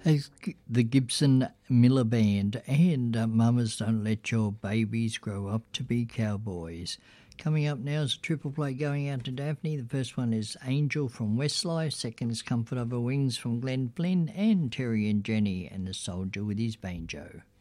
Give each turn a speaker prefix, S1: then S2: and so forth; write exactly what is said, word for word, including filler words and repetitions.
S1: As G- the Gibson Miller Band and uh, Mamas Don't Let Your Babies Grow Up to Be Cowboys. Coming up now is a triple play going out to Daphne. The first one is Angel from Westlife, second is Comfort Over Wings from Glenn Flynn, and Terry and Jenny and the Soldier with his banjo.